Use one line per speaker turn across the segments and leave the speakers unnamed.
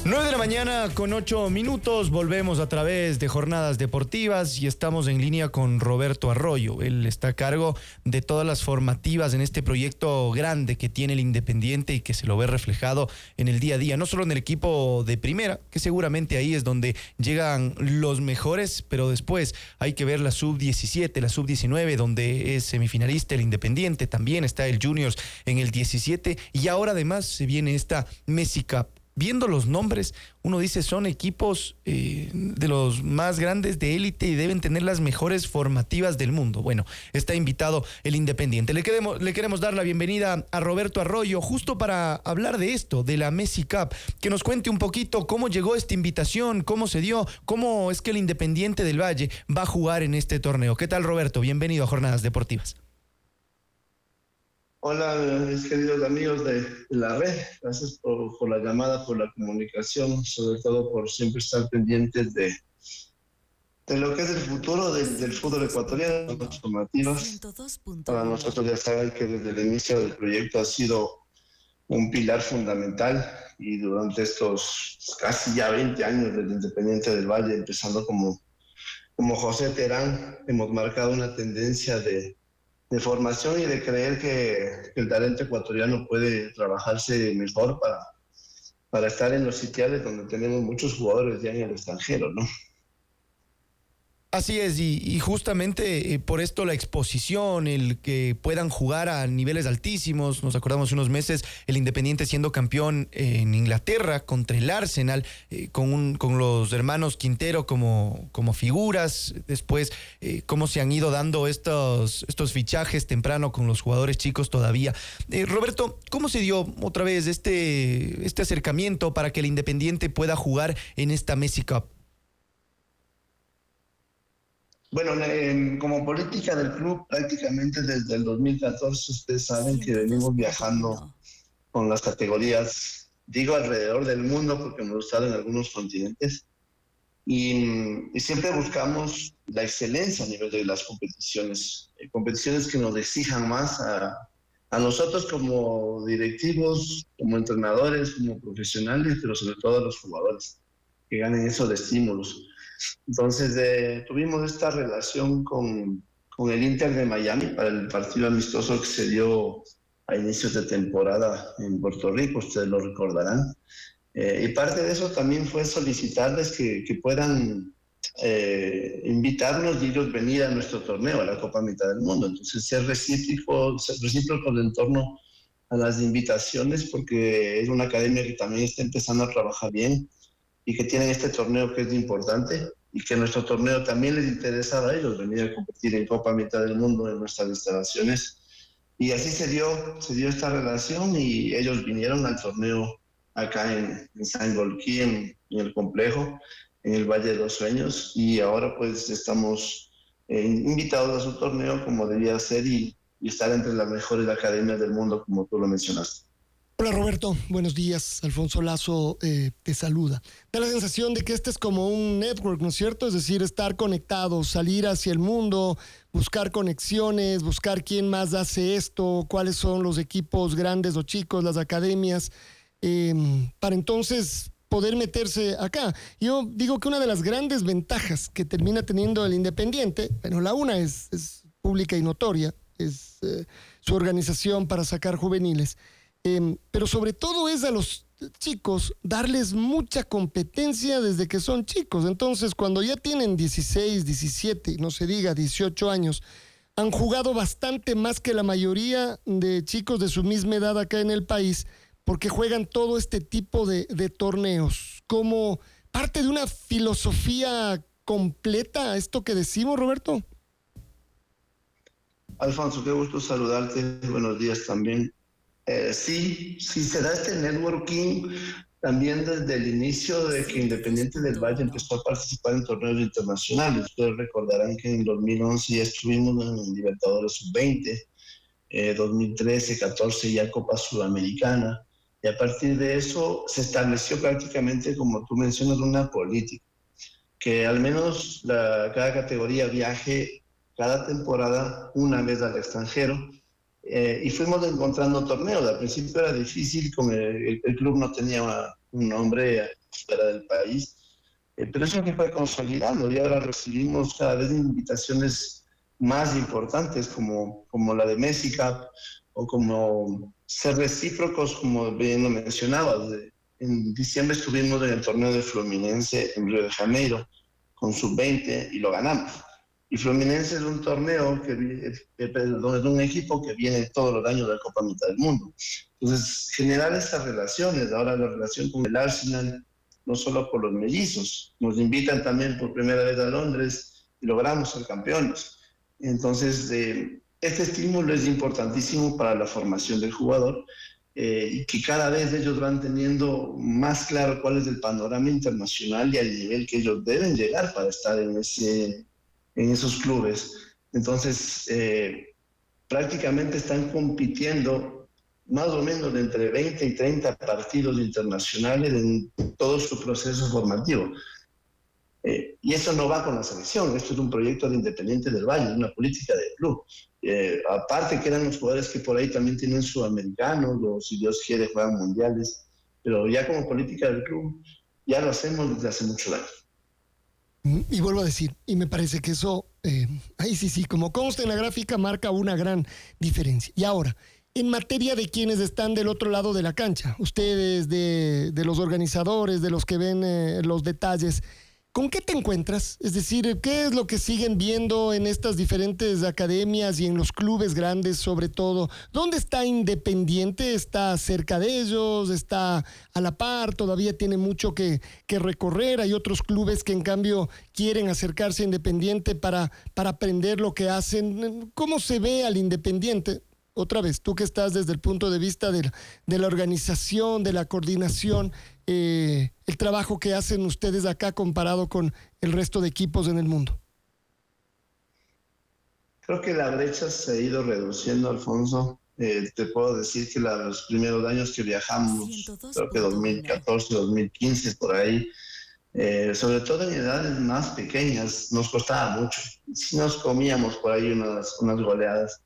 9 de la mañana con 8 minutos, volvemos a través de Jornadas Deportivas y estamos en línea con Roberto Arroyo. Él está a cargo de todas las formativas en este proyecto grande que tiene el Independiente y que se lo ve reflejado en el día a día, no solo en el equipo de primera, que seguramente ahí es donde llegan los mejores, pero después hay que ver la sub-17, la sub-19, donde es semifinalista el Independiente, también está el Juniors en el 17 y ahora además se viene esta Messi Cup. Viendo los nombres, uno dice son equipos de los más grandes de élite y deben tener las mejores formativas del mundo. Bueno, está invitado el Independiente. Le queremos dar la bienvenida a Roberto Arroyo, justo para hablar de esto, de la Messi Cup. Que nos cuente un poquito cómo llegó esta invitación, cómo se dio, cómo es que el Independiente del Valle va a jugar en este torneo. ¿Qué tal, Roberto? Bienvenido a Jornadas Deportivas.
Hola, mis queridos amigos de la red. Gracias por la llamada, por la comunicación, sobre todo por siempre estar pendientes de lo que es el futuro del fútbol ecuatoriano, las formativas. Para nosotros ya saben que desde el inicio del proyecto ha sido un pilar fundamental y durante estos casi ya 20 años del Independiente del Valle, empezando como José Terán, hemos marcado una tendencia de formación y de creer que el talento ecuatoriano puede trabajarse mejor para estar en los sitiales donde tenemos muchos jugadores ya en el extranjero, ¿no?
Así es, y justamente por esto la exposición, el que puedan jugar a niveles altísimos. Nos acordamos unos meses el Independiente siendo campeón en Inglaterra contra el Arsenal, con los hermanos Quintero como figuras. Después cómo se han ido dando estos fichajes temprano con los jugadores chicos todavía. Roberto, ¿cómo se dio otra vez este acercamiento para que el Independiente pueda jugar en esta Messi Cup?
Bueno, como política del club, prácticamente desde el 2014, ustedes saben que venimos viajando con las categorías, digo alrededor del mundo porque hemos estado en algunos continentes, y siempre buscamos la excelencia a nivel de las competiciones que nos exijan más a nosotros como directivos, como entrenadores, como profesionales, pero sobre todo a los jugadores, que ganen esos estímulos. Entonces tuvimos esta relación con el Inter de Miami para el partido amistoso que se dio a inicios de temporada en Puerto Rico, ustedes lo recordarán. Y parte de eso también fue solicitarles que puedan invitarnos y ellos venir a nuestro torneo, a la Copa Mitad del Mundo. Entonces ser recíproco en torno a las invitaciones, porque es una academia que también está empezando a trabajar bien y que tienen este torneo que es importante y que nuestro torneo también les interesaba a ellos venir a competir en Copa Mitad del Mundo en nuestras instalaciones. Y así se dio esta relación y ellos vinieron al torneo acá en Saint-Volquí, en el complejo, en el Valle de los Sueños, y ahora pues estamos invitados a su torneo como debía ser y estar entre las mejores academias del mundo, como tú lo mencionaste.
Hola Roberto, buenos días. Alfonso Lazo te saluda. Da la sensación de que este es como un network, ¿no es cierto? Es decir, estar conectados, salir hacia el mundo, buscar conexiones, buscar quién más hace esto, cuáles son los equipos grandes o chicos, las academias, para entonces poder meterse acá. Yo digo que una de las grandes ventajas que termina teniendo el Independiente, bueno, la una es pública y notoria, es su organización para sacar juveniles. Pero sobre todo es a los chicos darles mucha competencia desde que son chicos. Entonces, cuando ya tienen 16, 17, no se diga 18 años, han jugado bastante más que la mayoría de chicos de su misma edad acá en el país, porque juegan todo este tipo de torneos. Como parte de una filosofía completa, esto que decimos, Roberto.
Alfonso, qué gusto saludarte. Buenos días también. Sí, se da este networking también desde el inicio de que Independiente del Valle empezó a participar en torneos internacionales. Ustedes recordarán que en 2011 ya estuvimos en Libertadores Sub-20, 2013, 14 ya Copa Sudamericana, y a partir de eso se estableció prácticamente, como tú mencionas, una política, que al menos cada categoría viaje cada temporada una vez al extranjero. Y fuimos encontrando torneos. Al principio era difícil, el club no tenía un nombre fuera del país. Pero eso que fue consolidando y ahora recibimos cada vez invitaciones más importantes como la de Messi Cup o como ser recíprocos, como bien lo mencionabas. En diciembre estuvimos en el torneo de Fluminense en Río de Janeiro con sub-20 y lo ganamos. Y Fluminense es un torneo perdón, es un equipo que viene todos los años de la Copa Mitad del Mundo. Entonces, generar estas relaciones, ahora la relación con el Arsenal, no solo por los mellizos, nos invitan también por primera vez a Londres y logramos ser campeones. Entonces, este estímulo es importantísimo para la formación del jugador y que cada vez ellos van teniendo más claro cuál es el panorama internacional y al nivel que ellos deben llegar para estar en esos clubes. Entonces, prácticamente están compitiendo más o menos de entre 20 y 30 partidos internacionales en todo su proceso formativo. Y eso no va con la selección, esto es un proyecto de Independiente del Valle, una política del club. Aparte que eran los jugadores que por ahí también tienen sudamericanos, o si Dios quiere juegan mundiales, pero ya como política del club ya lo hacemos desde hace mucho años.
Y vuelvo a decir, y me parece que eso, ahí sí, como consta en la gráfica, marca una gran diferencia. Y ahora, en materia de quienes están del otro lado de la cancha, ustedes, de los organizadores, de los que ven los detalles, ¿con qué te encuentras? Es decir, ¿qué es lo que siguen viendo en estas diferentes academias y en los clubes grandes sobre todo? ¿Dónde está Independiente? ¿Está cerca de ellos? ¿Está a la par? ¿Todavía tiene mucho que recorrer? Hay otros clubes que en cambio quieren acercarse a Independiente para aprender lo que hacen. ¿Cómo se ve al Independiente? Otra vez, tú que estás desde el punto de vista de la organización, de la coordinación, el trabajo que hacen ustedes acá comparado con el resto de equipos en el mundo.
Creo que la brecha se ha ido reduciendo, Alfonso. Te puedo decir que los primeros años que viajamos, creo que 2014, 2015, por ahí, sobre todo en edades más pequeñas, nos costaba mucho. Sí nos comíamos por ahí unas goleadas.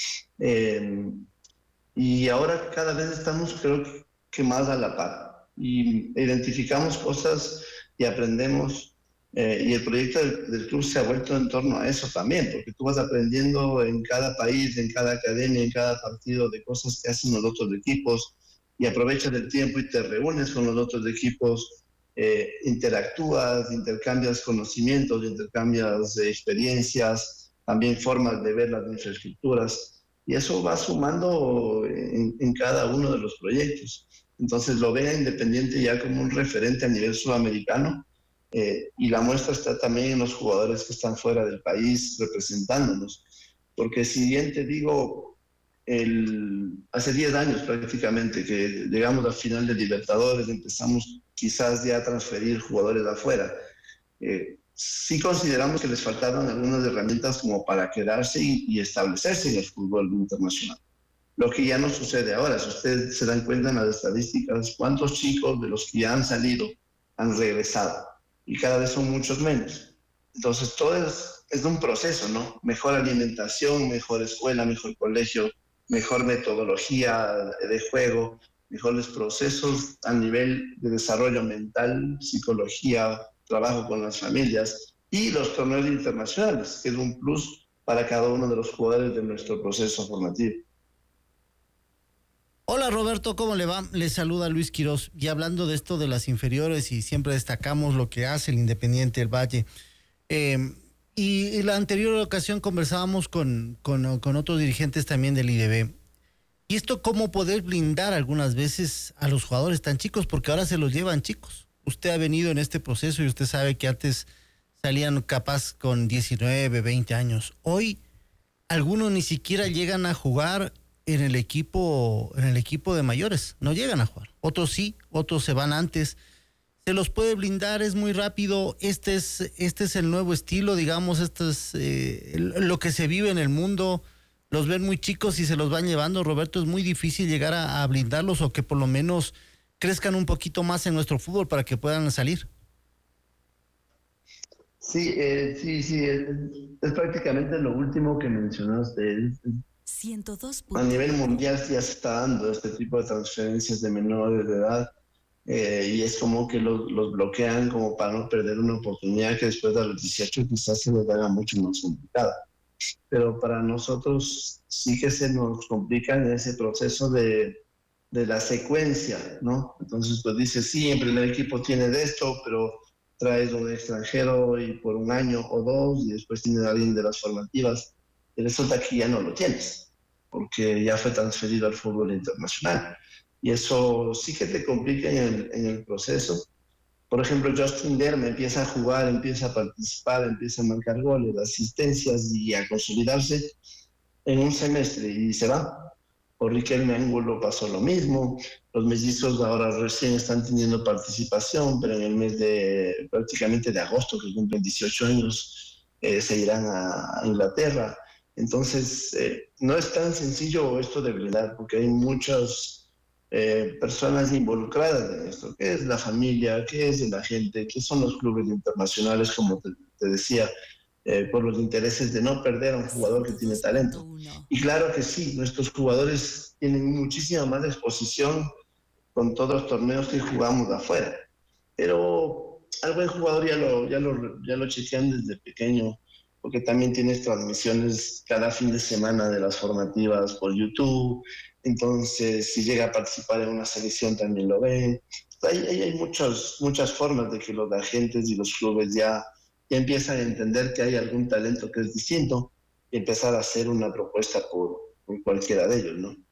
Y ahora cada vez estamos, creo que más a la par. Y identificamos cosas y aprendemos. Y el proyecto del club se ha vuelto en torno a eso también, porque tú vas aprendiendo en cada país, en cada academia, en cada partido de cosas que hacen los otros equipos y aprovechas el tiempo y te reúnes con los otros equipos, interactúas, intercambias conocimientos, intercambias experiencias, también formas de ver las infraestructuras. Y eso va sumando en cada uno de los proyectos. Entonces lo ve a Independiente ya como un referente a nivel sudamericano y la muestra está también en los jugadores que están fuera del país representándonos. Porque si bien te digo, hace 10 años prácticamente que llegamos al final de Libertadores, empezamos quizás ya a transferir jugadores de afuera. Sí consideramos que les faltaban algunas herramientas como para quedarse y establecerse en el fútbol internacional. Lo que ya no sucede ahora, si ustedes se dan cuenta en las estadísticas, cuántos chicos de los que ya han salido han regresado y cada vez son muchos menos. Entonces todo es un proceso, ¿no? Mejor alimentación, mejor escuela, mejor colegio, mejor metodología de juego, mejores procesos a nivel de desarrollo mental, psicología, trabajo con las familias y los torneos internacionales, que es un plus para cada uno de los jugadores de nuestro proceso formativo.
Hola Roberto, ¿cómo le va? Le saluda Luis Quiroz. Y hablando de esto de las inferiores, y siempre destacamos lo que hace el Independiente del Valle. Y la anterior ocasión conversábamos con otros dirigentes también del IDB. Y esto cómo poder blindar algunas veces a los jugadores tan chicos, porque ahora se los llevan chicos. Usted ha venido en este proceso y usted sabe que antes salían capaz con 19, 20 años. Hoy algunos ni siquiera llegan a jugar en el equipo de mayores, no llegan a jugar. Otros sí, otros se van antes. Se los puede blindar, es muy rápido. Este es el nuevo estilo, digamos, esto es lo que se vive en el mundo. Los ven muy chicos y se los van llevando, Roberto. Es muy difícil llegar a blindarlos o que por lo menos crezcan un poquito más en nuestro fútbol para que puedan salir.
Sí, es prácticamente lo último que mencionaste.
102.
A nivel mundial ya se está dando este tipo de transferencias de menores de edad y es como que los bloquean como para no perder una oportunidad que después de los 18 quizás se les haga mucho más complicada. Pero para nosotros sí que se nos complica en ese proceso de la secuencia, ¿no? Entonces, pues dices, sí, el primer equipo tiene de esto, pero traes un extranjero y por un año o dos, y después tienes a alguien de las formativas, y resulta que ya no lo tienes, porque ya fue transferido al fútbol internacional. Y eso sí que te complica en el proceso. Por ejemplo, Justin Derme empieza a jugar, empieza a participar, empieza a marcar goles, asistencias y a consolidarse en un semestre y se va. Por Riquelme Ángulo pasó lo mismo. Los mellizos ahora recién están teniendo participación, pero en el mes de prácticamente de agosto, que cumplen 18 años, se irán a Inglaterra. Entonces, no es tan sencillo esto de blindar, porque hay muchas personas involucradas en esto. ¿Qué es la familia? ¿Qué es la gente? ¿Qué son los clubes internacionales, como te decía? Por los intereses de no perder a un jugador que tiene talento. Y claro que sí, nuestros jugadores tienen muchísima más exposición con todos los torneos que jugamos de afuera. Pero al buen jugador ya lo chequean desde pequeño, porque también tienes transmisiones cada fin de semana de las formativas por YouTube. Entonces, si llega a participar en una selección, también lo ven. Hay muchas formas de que los agentes y los clubes ya empiezan a entender que hay algún talento que es distinto y empezar a hacer una propuesta por cualquiera de ellos, ¿no?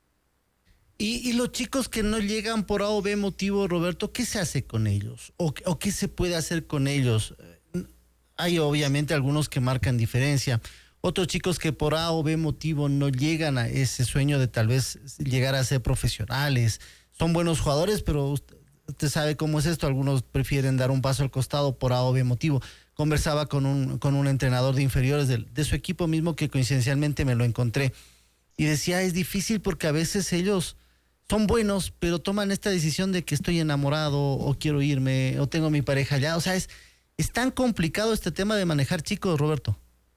Y los chicos que no llegan por A o B motivo, Roberto, ¿qué se hace con ellos? ¿O qué se puede hacer con ellos? Hay obviamente algunos que marcan diferencia, otros chicos que por A o B motivo no llegan a ese sueño de tal vez llegar a ser profesionales. Son buenos jugadores, pero usted sabe cómo es esto, algunos prefieren dar un paso al costado por A o B motivo. Conversaba con un entrenador de inferiores de su equipo mismo, que coincidencialmente me lo encontré, y decía, es difícil porque a veces ellos son buenos, pero toman esta decisión de que estoy enamorado o quiero irme o tengo mi pareja allá. O sea, es tan complicado este tema de manejar chicos, Roberto.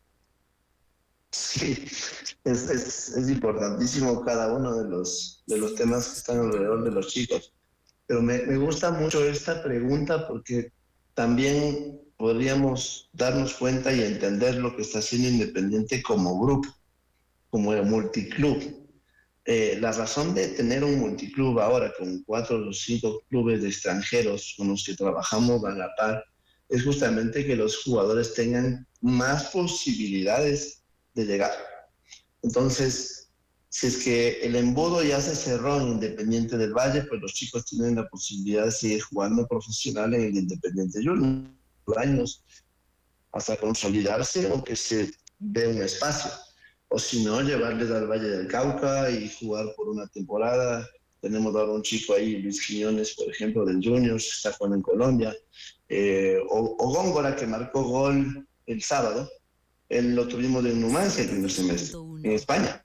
Sí, es importantísimo cada uno de los temas que están alrededor de los chicos. Pero me gusta mucho esta pregunta porque también podríamos darnos cuenta y entender lo que está haciendo Independiente como grupo, como el multiclub. La razón de tener un multiclub ahora con 4 o 5 clubes de extranjeros con los que trabajamos a la par es justamente que los jugadores tengan más posibilidades de llegar. Entonces, si es que el embudo ya se cerró en Independiente del Valle, pues los chicos tienen la posibilidad de seguir jugando profesional en el Independiente Junior años hasta consolidarse o que se dé un espacio. O si no, llevarles al Valle del Cauca y jugar por una temporada. Tenemos ahora un chico ahí, Luis Quiñones, por ejemplo, del Juniors, está jugando en Colombia. O Góngora, que marcó gol el sábado. Él lo tuvimos en Numancia el primer semestre, en España.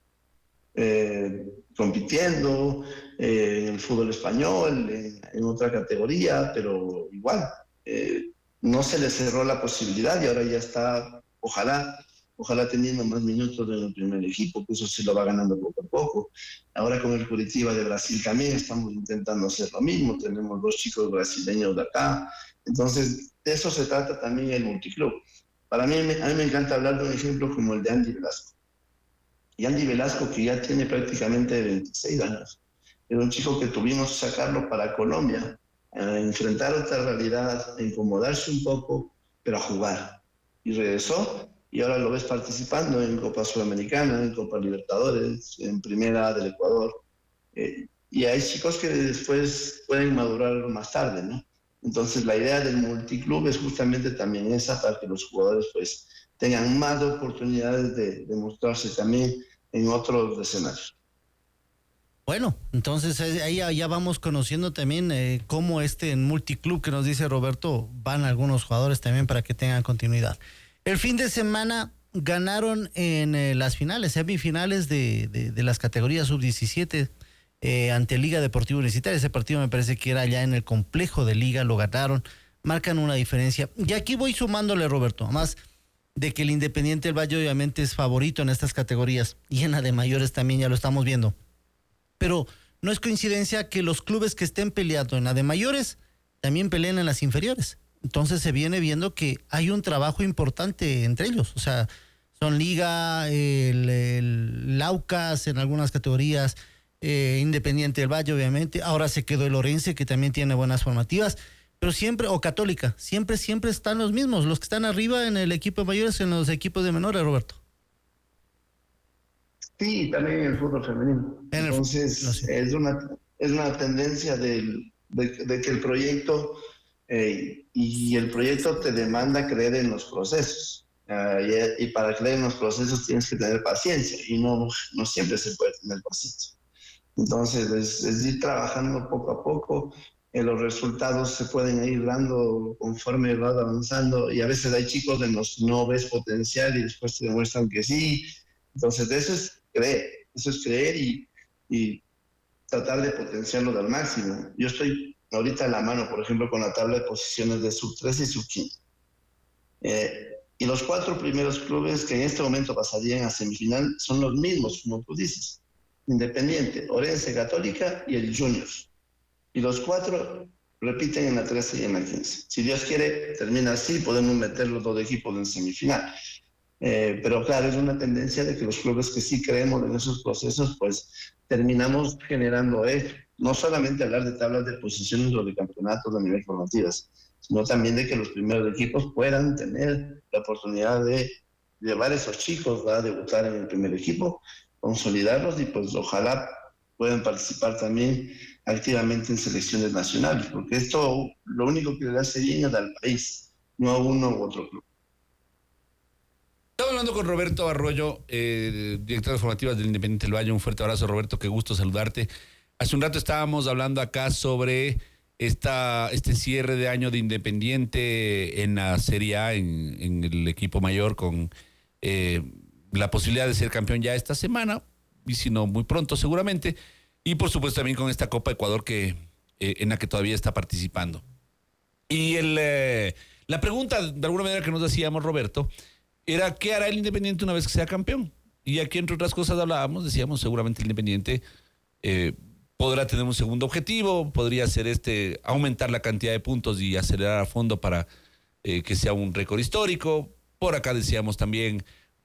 Compitiendo en el fútbol español, en otra categoría, pero igual. No se le cerró la posibilidad y ahora ya está, ojalá teniendo más minutos en el primer equipo, que eso se lo va ganando poco a poco. Ahora con el Curitiba de Brasil también estamos intentando hacer lo mismo, tenemos 2 chicos brasileños de acá, entonces de eso se trata también el multiclub. A mí me encanta hablar de un ejemplo como el de Andy Velasco. Y Andy Velasco, que ya tiene prácticamente 26 años, era un chico que tuvimos que sacarlo para Colombia, a enfrentar otra realidad, a incomodarse un poco, pero a jugar. Y regresó, y ahora lo ves participando en Copa Sudamericana, en Copa Libertadores, en Primera del Ecuador. Y hay chicos que después pueden madurar más tarde, ¿no? Entonces la idea del multiclub es justamente también esa, para que los jugadores pues tengan más oportunidades de mostrarse también en otros escenarios.
Bueno, entonces ahí ya vamos conociendo también cómo en multiclub que nos dice Roberto van algunos jugadores también para que tengan continuidad. El fin de semana ganaron en las finales, semifinales de las categorías sub-17 ante Liga Deportiva Universitaria. Ese partido me parece que era allá en el complejo de Liga, lo ganaron, marcan una diferencia. Y aquí voy sumándole, Roberto, además de que el Independiente del Valle obviamente es favorito en estas categorías y en la de mayores también, ya lo estamos viendo. Pero no es coincidencia que los clubes que estén peleando en la de mayores también peleen en las inferiores. Entonces se viene viendo que hay un trabajo importante entre ellos. O sea, son Liga, el Aucas en algunas categorías, Independiente del Valle, obviamente. Ahora se quedó el Orense, que también tiene buenas formativas. Pero siempre, o Católica, siempre están los mismos, los que están arriba en el equipo de mayores, en los equipos de menores, Roberto.
Sí, también en el fútbol femenino. Entonces,
no sé.
es una tendencia de que el proyecto y el proyecto te demanda creer en los procesos. Y para creer en los procesos tienes que tener paciencia y no siempre se puede tener paciencia. Entonces, es ir trabajando poco a poco. Los resultados se pueden ir dando conforme vas avanzando y a veces hay chicos en los que no ves potencial y después te demuestran que sí. Entonces, eso es creer y tratar de potenciarlo al máximo. Yo estoy ahorita en la mano, por ejemplo, con la tabla de posiciones de sub-13 y sub-15. Y los 4 primeros clubes que en este momento pasarían a semifinal son los mismos, como tú dices. Independiente, Orense, Católica y el Juniors. Y los 4 repiten en la 13 y en la 15. Si Dios quiere, termina así, podemos meter los 2 equipos en semifinal. Pero claro, es una tendencia de que los clubes que sí creemos en esos procesos, pues terminamos generando no solamente hablar de tablas de posiciones o de campeonatos a nivel formativas, sino también de que los primeros equipos puedan tener la oportunidad de llevar a esos chicos a debutar en el primer equipo, consolidarlos y pues ojalá puedan participar también activamente en selecciones nacionales, porque esto lo único que le hace bien es al país, no a uno u otro club.
Estamos hablando con Roberto Arroyo, director de formativas del Independiente del Valle. Un fuerte abrazo, Roberto, qué gusto saludarte. Hace un rato estábamos hablando acá sobre este cierre de año de Independiente en la Serie A, en el equipo mayor, con la posibilidad de ser campeón ya esta semana, y si no, muy pronto seguramente, y por supuesto también con esta Copa Ecuador en la que todavía está participando. Y la pregunta, de alguna manera, que nos hacíamos, Roberto, era ¿qué hará el Independiente una vez que sea campeón? Y aquí, entre otras cosas, decíamos, seguramente el Independiente podrá tener un segundo objetivo, podría ser aumentar la cantidad de puntos y acelerar a fondo para que sea un récord histórico. Por acá decíamos también,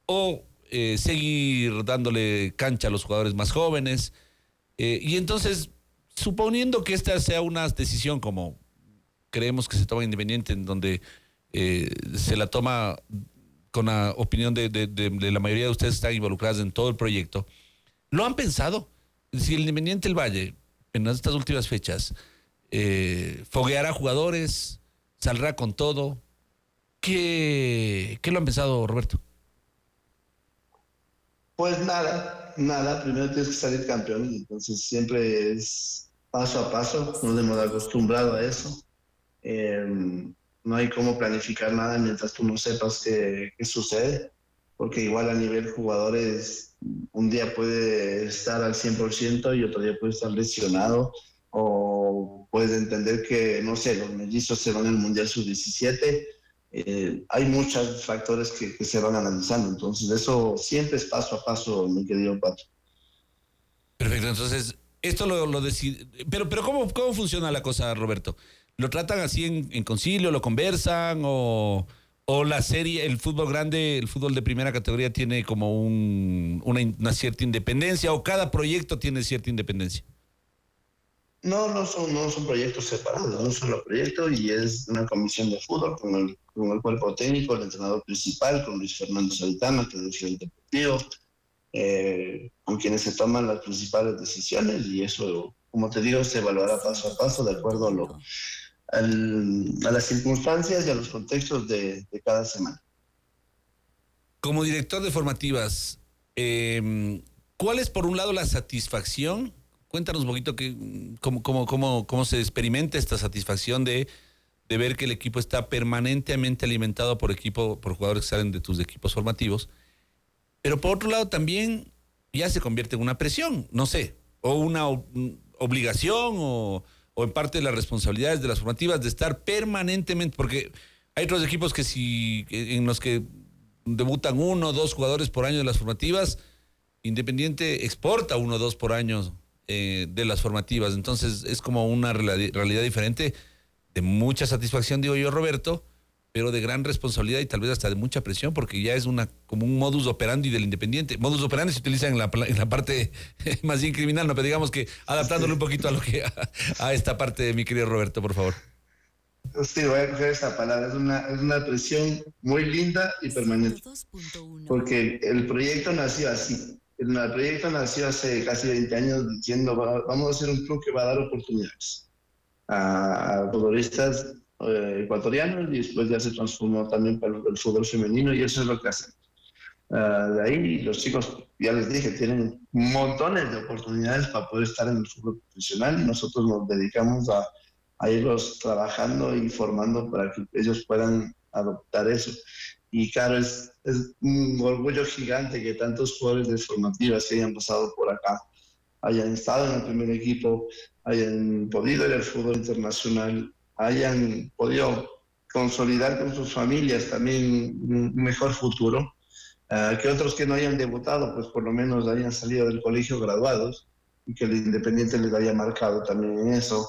seguir dándole cancha a los jugadores más jóvenes. Y entonces, suponiendo que esta sea una decisión como creemos que se toma Independiente, en donde se la toma con la opinión de la mayoría de ustedes que están involucrados en todo el proyecto, ¿lo han pensado? Si el Independiente del Valle, en estas últimas fechas, fogueará jugadores, saldrá con todo, ¿qué lo han pensado, Roberto?
Pues nada, primero tienes que salir campeón, entonces siempre es paso a paso, nos hemos acostumbrado a eso. No hay cómo planificar nada mientras tú no sepas qué sucede, porque igual a nivel jugadores un día puede estar al 100% y otro día puede estar lesionado, o puedes entender que, no sé, los mellizos se van al Mundial Sub-17. Hay muchos factores que se van analizando, entonces eso siempre es paso a paso, mi querido Pato.
Perfecto, entonces esto lo decide. Pero ¿cómo funciona la cosa, Roberto? ¿Lo tratan así en concilio, lo conversan o la serie, el fútbol grande, el fútbol de primera categoría tiene como una cierta independencia, o cada proyecto tiene cierta independencia?
No son proyectos separados, es un solo proyecto y es una comisión de fútbol con el cuerpo técnico, el entrenador principal, con Luis Fernando Saltama, que es el gerente deportivo, con quienes se toman las principales decisiones, y eso, como te digo, se evaluará paso a paso de acuerdo a las circunstancias y a los contextos de cada semana.
Como director de formativas, ¿cuál es por un lado la satisfacción? Cuéntanos un poquito cómo se experimenta esta satisfacción de ver que el equipo está permanentemente alimentado por jugadores que salen de tus equipos formativos. Pero por otro lado también ya se convierte en una presión, no sé, o una obligación o en parte de las responsabilidades de las formativas de estar permanentemente, porque hay otros equipos en los que debutan 1 o 2 jugadores por año de las formativas. Independiente exporta 1 o 2 por año de las formativas. Entonces es como una realidad diferente, de mucha satisfacción, digo yo, Roberto, pero de gran responsabilidad y tal vez hasta de mucha presión, porque ya es como un modus operandi del Independiente. Modus operandi se utiliza en la parte más bien criminal, ¿no? Pero digamos que adaptándolo un poquito a lo que a esta parte de mi querido Roberto, por favor.
Sí, voy a coger esta palabra. Es una presión muy linda y permanente. Porque el proyecto nació así. El proyecto nació hace casi 20 años diciendo, vamos a hacer un club que va a dar oportunidades a futbolistas ecuatorianos, y después ya se transformó también para el fútbol femenino, y eso es lo que hacen. De ahí los chicos, ya les dije, tienen montones de oportunidades para poder estar en el fútbol profesional, y nosotros nos dedicamos a irlos trabajando y formando para que ellos puedan adoptar eso. Y claro, es un orgullo gigante que tantos jugadores de formativas que hayan pasado por acá hayan estado en el primer equipo, hayan podido ir al fútbol internacional, hayan podido consolidar con sus familias también un mejor futuro, que otros que no hayan debutado, pues por lo menos hayan salido del colegio graduados, y que el Independiente les haya marcado también en eso.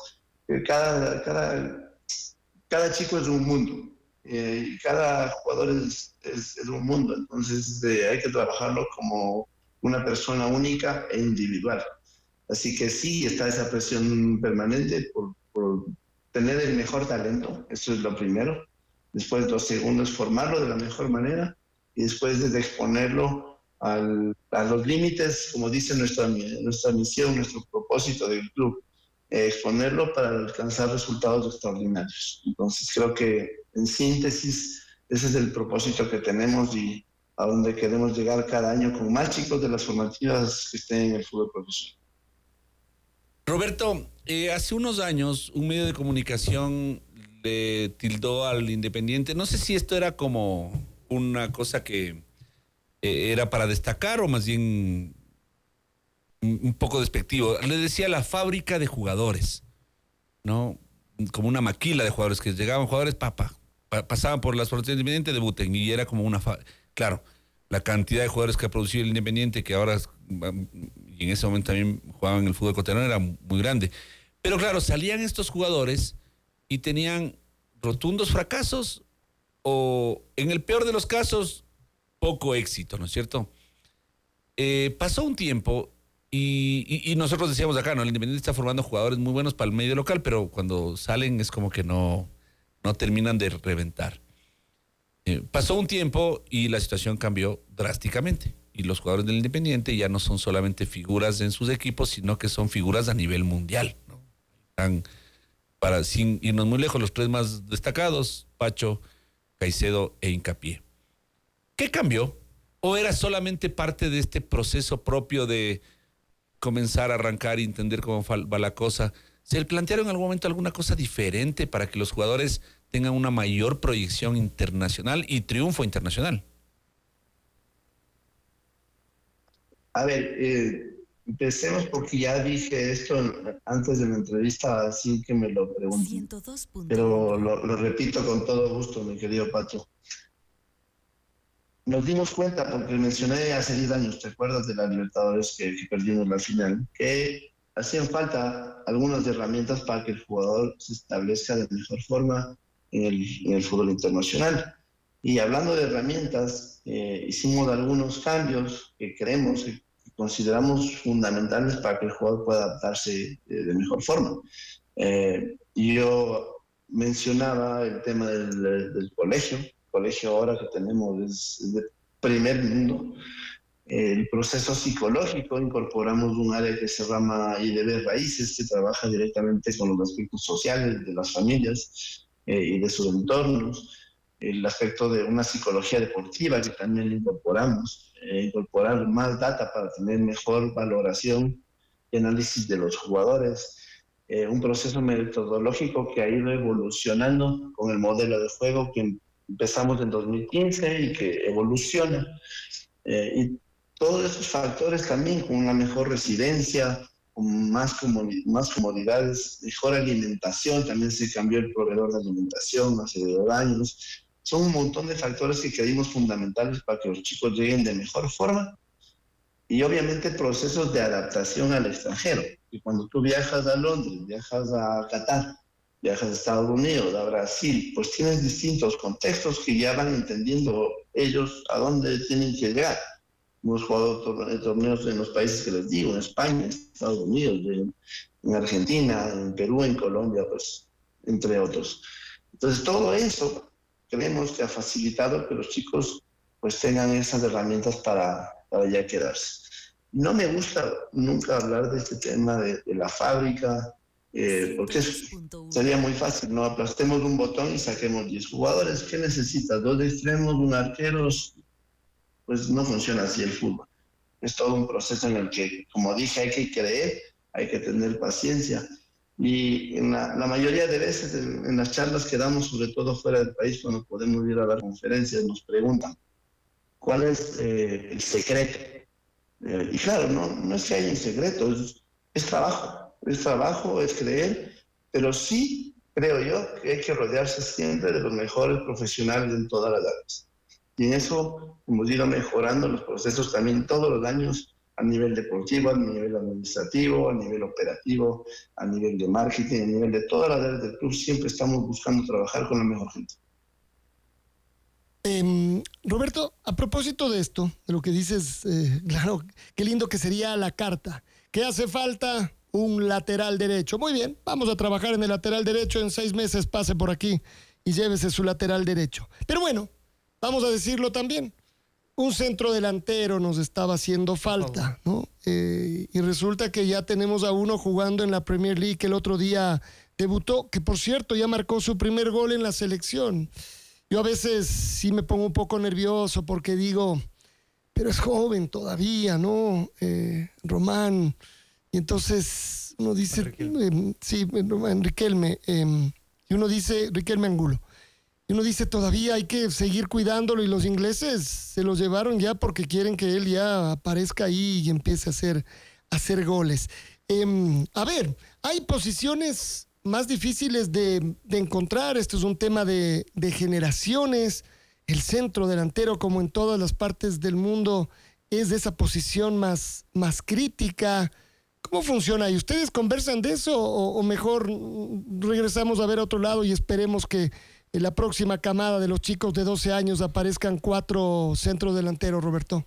Cada chico es un mundo, y cada jugador es un mundo, entonces hay que trabajarlo como una persona única e individual. Así que sí, está esa presión permanente por tener el mejor talento, eso es lo primero. Después lo segundo es formarlo de la mejor manera, y después de exponerlo a los límites, como dice nuestra misión, nuestro propósito del club, exponerlo para alcanzar resultados extraordinarios. Entonces creo que en síntesis ese es el propósito que tenemos, y a donde queremos llegar cada año con más chicos de las formativas que estén en el fútbol profesional.
Roberto, hace unos años un medio de comunicación le tildó al Independiente, no sé si esto era como una cosa que era para destacar o más bien un poco despectivo. Le decía la fábrica de jugadores, ¿no? Como una maquila de jugadores, que llegaban jugadores, pasaban por las fronteras del Independiente, debuten, y era como una claro, la cantidad de jugadores que ha producido el Independiente, que ahora y en ese momento también jugaban en el fútbol ecuatoriano, era muy grande. Pero claro, salían estos jugadores y tenían rotundos fracasos, o en el peor de los casos, poco éxito, ¿no es cierto? Pasó un tiempo y nosotros decíamos acá, ¿no? El Independiente está formando jugadores muy buenos para el medio local, pero cuando salen es como que no terminan de reventar. Pasó un tiempo y la situación cambió drásticamente, y los jugadores del Independiente ya no son solamente figuras en sus equipos, sino que son figuras a nivel mundial, ¿no? Están, sin irnos muy lejos, los tres más destacados: Pacho, Caicedo e Hincapié. ¿Qué cambió? ¿O era solamente parte de este proceso propio de comenzar a arrancar y entender cómo va la cosa? ¿Se le plantearon en algún momento alguna cosa diferente para que los jugadores tengan una mayor proyección internacional y triunfo internacional?
A ver, empecemos porque ya dije esto antes de la entrevista, así que me lo pregunté. Pero lo repito con todo gusto, mi querido Pacho. Nos dimos cuenta, porque mencioné hace 10 años, ¿te acuerdas de la Libertadores que perdimos la final? Que hacían falta algunas herramientas para que el jugador se establezca de mejor forma en el fútbol internacional. Y hablando de herramientas, hicimos algunos cambios que creemos, que consideramos fundamentales para que el jugador pueda adaptarse de mejor forma. Yo mencionaba el tema del colegio. El colegio ahora que tenemos es de primer mundo. El proceso psicológico, incorporamos un área que se llama IDB Raíces, que trabaja directamente con los aspectos sociales de las familias y de sus entornos. El aspecto de una psicología deportiva que también incorporamos, incorporar más data para tener mejor valoración y análisis de los jugadores, un proceso metodológico que ha ido evolucionando con el modelo de juego que empezamos en 2015 y que evoluciona. Y todos esos factores también, con una mejor residencia, con más comodidades, mejor alimentación, también se cambió el proveedor de alimentación hace 2 años. Son un montón de factores que creímos fundamentales para que los chicos lleguen de mejor forma, y obviamente procesos de adaptación al extranjero. Y cuando tú viajas a Londres, viajas a Qatar, viajas a Estados Unidos, a Brasil, pues tienes distintos contextos que ya van entendiendo ellos a dónde tienen que llegar. Hemos jugado torneos en los países que les digo, en España, en Estados Unidos, en Argentina, en Perú, en Colombia, pues, entre otros. Entonces, todo eso creemos que ha facilitado que los chicos pues tengan esas herramientas para ya quedarse. No me gusta nunca hablar de este tema de la fábrica, porque sería muy fácil, ¿no? Aplastemos un botón y saquemos 10 jugadores. ¿Qué necesitas? 2 extremos, un arquero. Pues no funciona así el fútbol. Es todo un proceso en el que, como dije, hay que creer, hay que tener paciencia. Y en la mayoría de veces en las charlas que damos, sobre todo fuera del país, cuando podemos ir a dar conferencias, nos preguntan, ¿cuál es el secreto? Y claro, no es que haya un secreto, es trabajo, es creer, pero sí creo yo que hay que rodearse siempre de los mejores profesionales en todas las áreas. Y en eso hemos ido mejorando los procesos también todos los años a nivel deportivo, a nivel administrativo, a nivel operativo, a nivel de marketing, a nivel de todas las áreas del club. Siempre estamos buscando trabajar con la mejor gente.
Roberto, a propósito de esto, de lo que dices, claro, qué lindo que sería la carta. ¿Qué hace falta? Un lateral derecho. Muy bien, vamos a trabajar en el lateral derecho. En 6 meses pase por aquí y llévese su lateral derecho. Pero bueno, vamos a decirlo también. Un centro delantero nos estaba haciendo falta, ¿no? Y resulta que ya tenemos a uno jugando en la Premier League, que el otro día debutó, que por cierto ya marcó su primer gol en la selección. Yo a veces sí me pongo un poco nervioso porque digo, pero es joven todavía, ¿no? Román. Y entonces uno dice, Riquelme, y uno dice, Riquelme Angulo. Y uno dice, todavía hay que seguir cuidándolo, y los ingleses se lo llevaron ya porque quieren que él ya aparezca ahí y empiece a hacer goles. A ver, hay posiciones más difíciles de encontrar. Esto es un tema de generaciones. El centro delantero, como en todas las partes del mundo, es de esa posición más crítica. ¿Cómo funciona? ¿Y ustedes conversan de eso o mejor regresamos a ver a otro lado y esperemos que en la próxima camada de los chicos de 12 años aparezcan 4 centros delanteros, Roberto?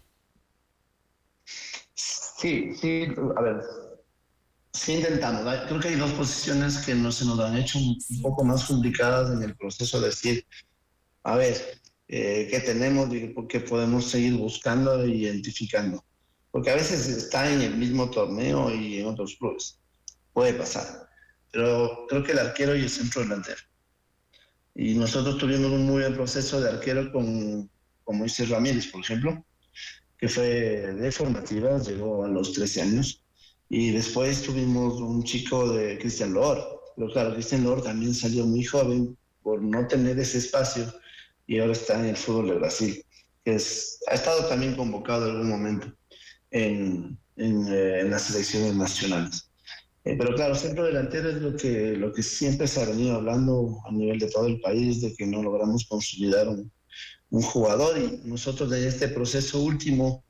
Sí, a ver, sí intentamos. Creo que hay 2 posiciones que se nos han hecho un poco más complicadas en el proceso de decir, a ver, ¿qué tenemos y por qué podemos seguir buscando e identificando? Porque a veces está en el mismo torneo y en otros clubes. Puede pasar. Pero creo que el arquero y el centro delantero. Y nosotros tuvimos un muy buen proceso de arquero con Moisés Ramírez, por ejemplo, que fue de formativas, llegó a los 13 años. Y después tuvimos un chico de Cristian Loor. Pero claro, Cristian Loor también salió muy joven por no tener ese espacio y ahora está en el fútbol de Brasil, que ha estado también convocado en algún momento en las selecciones nacionales. Pero claro, centro delantero es lo que siempre se ha venido hablando a nivel de todo el país, de que no logramos consolidar un jugador, y nosotros en este proceso último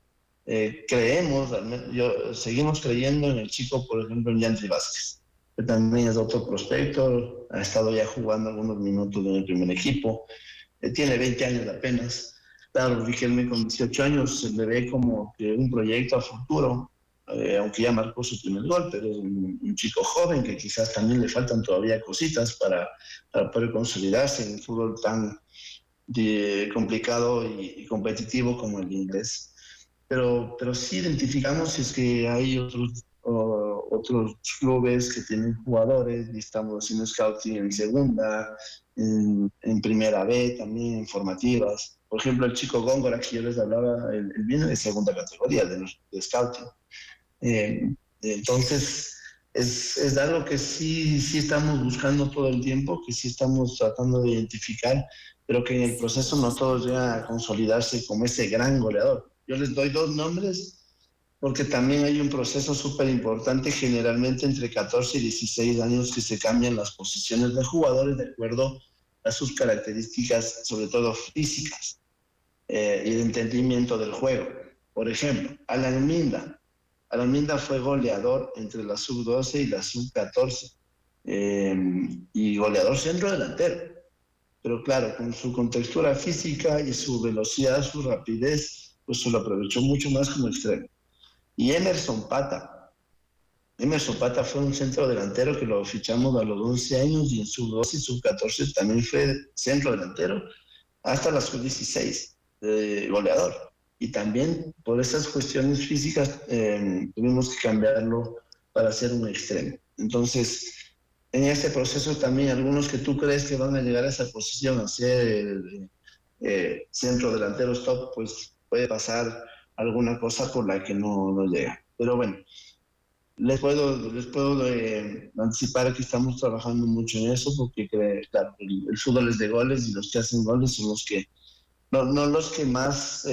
seguimos creyendo en el chico, por ejemplo, en Yandri Vázquez, que también es otro prospecto, ha estado ya jugando algunos minutos en el primer equipo, tiene 20 años apenas. Claro, Riquelme con 18 años se le ve como que un proyecto a futuro, aunque ya marcó su primer gol, pero es un chico joven que quizás también le faltan todavía cositas para poder consolidarse en un fútbol tan complicado y competitivo como el inglés. Pero sí identificamos si es que hay otros clubes que tienen jugadores y estamos haciendo scouting en segunda, en primera B también, en formativas. Por ejemplo, el chico Góngora que yo les hablaba, él viene de segunda categoría de scouting. Entonces es algo que sí estamos buscando todo el tiempo, que sí estamos tratando de identificar, pero que en el proceso no todos llegan a consolidarse como ese gran goleador. Yo les doy 2 nombres porque también hay un proceso súper importante, generalmente entre 14 y 16 años, que se cambian las posiciones de jugadores de acuerdo a sus características, sobre todo físicas, y de entendimiento del juego. Por ejemplo, Alan Minda Araminda fue goleador entre la sub-12 y la sub-14 y goleador centro delantero. Pero claro, con su contextura física y su velocidad, su rapidez, pues se lo aprovechó mucho más como extremo. Y Emerson Pata fue un centro delantero que lo fichamos a los 11 años y en sub-12 y sub-14 también fue centro delantero hasta la sub-16, goleador. Y también por esas cuestiones físicas tuvimos que cambiarlo para ser un extremo. Entonces, en ese proceso también algunos que tú crees que van a llegar a esa posición, a ser centro delantero top, pues puede pasar alguna cosa por la que no llega. Pero bueno, les puedo anticipar que estamos trabajando mucho en eso porque claro, el fútbol es de goles y los que hacen goles son los que, no los que más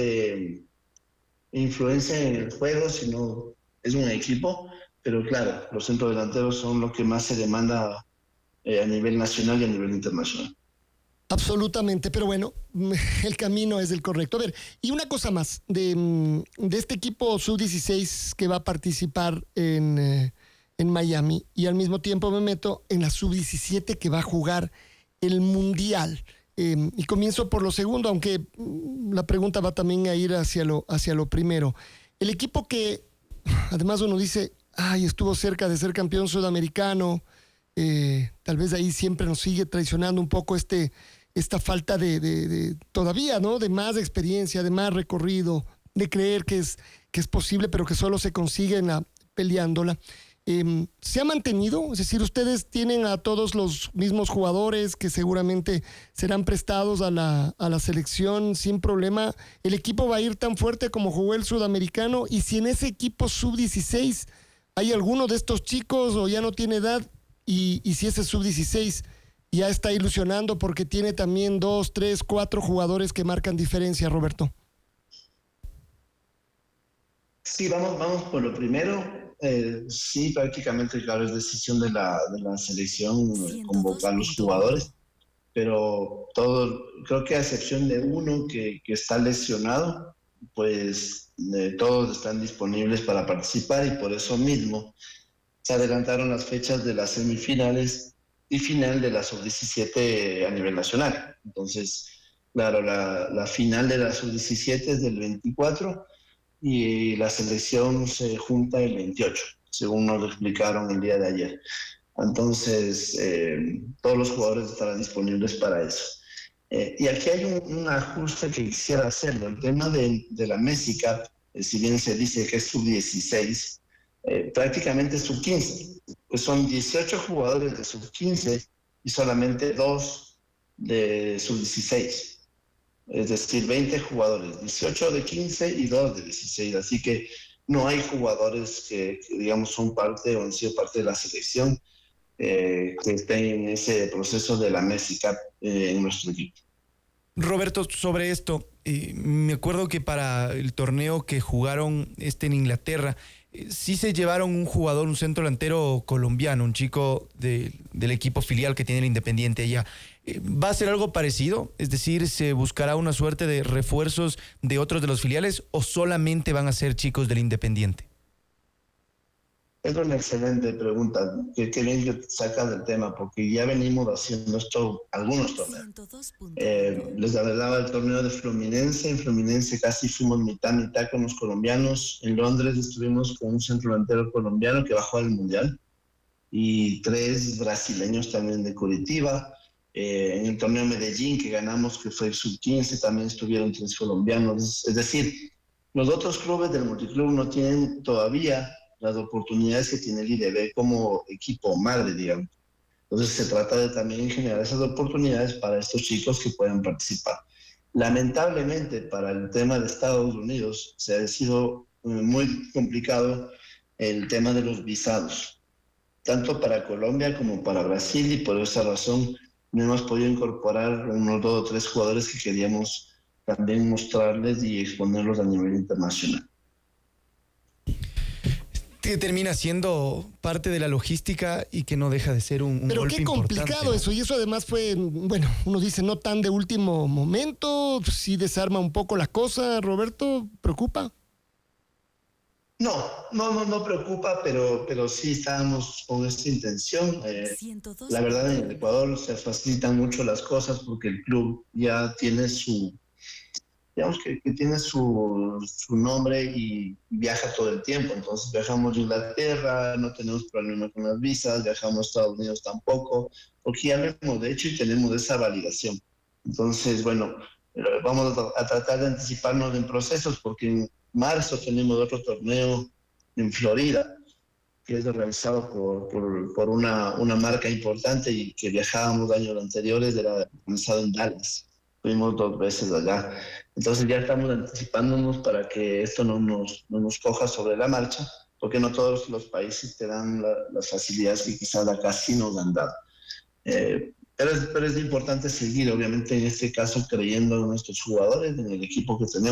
influencian en el juego, sino es un equipo, pero claro, los centrodelanteros son lo que más se demanda a nivel nacional y a nivel internacional.
Absolutamente, pero bueno, el camino es el correcto. A ver, y una cosa más, de este equipo sub-16 que va a participar en Miami, y al mismo tiempo me meto en la sub-17 que va a jugar el Mundial. Y comienzo por lo segundo, aunque la pregunta va también a ir hacia lo primero. El equipo que, además uno dice, ay, estuvo cerca de ser campeón sudamericano, tal vez ahí siempre nos sigue traicionando un poco esta falta de todavía, ¿no? De más experiencia, de más recorrido, de creer que es posible, pero que solo se consigue peleándola. ¿Se ha mantenido? Es decir, ustedes tienen a todos los mismos jugadores que seguramente serán prestados a la selección sin problema. ¿El equipo va a ir tan fuerte como jugó el sudamericano? Y si en ese equipo sub-16 hay alguno de estos chicos o ya no tiene edad, y si ese sub-16 ya está ilusionando porque tiene también 2, 3, 4 jugadores que marcan diferencia, Roberto.
Sí, vamos por lo primero. Sí, prácticamente, claro, es decisión de la selección convocar los jugadores, pero creo que a excepción de uno que está lesionado, pues todos están disponibles para participar y por eso mismo se adelantaron las fechas de las semifinales y final de la sub-17 a nivel nacional. Entonces, claro, la final de la sub-17 es del 24 y la selección se junta el 28, según nos lo explicaron el día de ayer. Entonces, todos los jugadores estarán disponibles para eso. Y aquí hay un ajuste que quisiera hacerlo. El tema de la Messi Cup, si bien se dice que es sub-16, prácticamente es sub-15. Pues son 18 jugadores de sub-15 y solamente 2 de sub-16. Es decir, 20 jugadores, 18 de 15 y 2 de 16. Así que no hay jugadores que digamos, son parte o han sido parte de la selección que estén en ese proceso de la Messi Cup en nuestro equipo.
Roberto, sobre esto, me acuerdo que para el torneo que jugaron en Inglaterra, sí se llevaron un jugador, un centro delantero colombiano, un chico del equipo filial que tiene el Independiente allá. ¿Va a ser algo parecido? Es decir, ¿se buscará una suerte de refuerzos de otros de los filiales o solamente van a ser chicos del Independiente?
Es una excelente pregunta. Qué bien que sacas del tema, porque ya venimos haciendo esto algunos torneos. Les hablaba del torneo de Fluminense. En Fluminense casi fuimos mitad con los colombianos. En Londres estuvimos con un centro delantero colombiano que bajó al Mundial y 3 brasileños también de Curitiba. En el torneo de Medellín que ganamos, que fue el sub-15, también estuvieron 3 colombianos. Es decir, los otros clubes del multiclub no tienen todavía las oportunidades que tiene el IDB como equipo madre, digamos. Entonces se trata de también generar esas oportunidades para estos chicos que puedan participar. Lamentablemente para el tema de Estados Unidos se ha sido muy complicado el tema de los visados, tanto para Colombia como para Brasil, y por esa razón no hemos podido incorporar unos 2 o 3 jugadores que queríamos también mostrarles y exponerlos a nivel internacional.
Que termina siendo parte de la logística y que no deja de ser un
Pero
golpe
qué complicado
importante, ¿no?
eso, y eso además fue, bueno, uno dice no tan de último momento, sí desarma un poco la cosa. Roberto, ¿preocupa?
No preocupa, pero sí estábamos con esta intención. La verdad, en el Ecuador se facilitan mucho las cosas porque el club ya tiene digamos que tiene su nombre y viaja todo el tiempo. Entonces viajamos a Inglaterra, no tenemos problema con las visas, viajamos a Estados Unidos tampoco, porque ya lo hemos hecho y tenemos esa validación. Entonces, bueno, vamos a tratar de anticiparnos en procesos porque en marzo tenemos otro torneo en Florida que es realizado por una marca importante y que viajábamos años anteriores, era realizado en Dallas. Fuimos 2 veces allá. Entonces ya estamos anticipándonos para que esto no nos coja sobre la marcha, porque no todos los países te dan las facilidades que quizás acá sí nos han dado. Pero es importante seguir, obviamente, en este caso, creyendo en nuestros jugadores, en el equipo que tenemos.